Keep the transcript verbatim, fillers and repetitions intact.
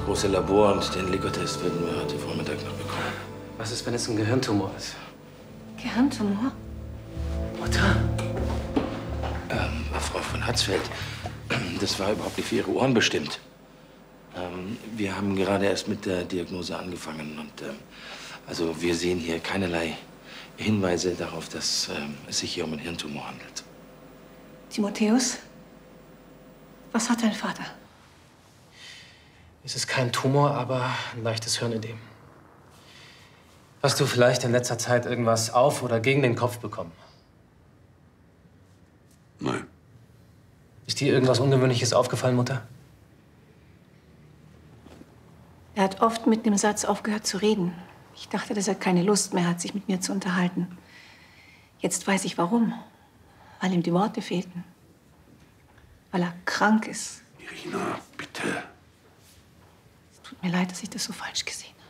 das große Labor und den Likotest werden wir heute Vormittag noch bekommen. Was ist, wenn es ein Gehirntumor ist? Gehirntumor? Mutter? Ähm, Frau von Hatzfeld, das war überhaupt nicht für Ihre Ohren bestimmt. Ähm, wir haben gerade erst mit der Diagnose angefangen und ähm, also wir sehen hier keinerlei Hinweise darauf, dass ähm, es sich hier um einen Hirntumor handelt. Timotheus, was hat dein Vater? Es ist kein Tumor, aber ein leichtes Hirnödem. Hast du vielleicht in letzter Zeit irgendwas auf oder gegen den Kopf bekommen? Nein. Ist dir irgendwas Ungewöhnliches aufgefallen, Mutter? Er hat oft mit dem Satz aufgehört zu reden. Ich dachte, dass er keine Lust mehr hat, sich mit mir zu unterhalten. Jetzt weiß ich warum. Weil ihm die Worte fehlten. Weil er krank ist. Irina, bitte. Es tut mir leid, dass ich das so falsch gesehen habe.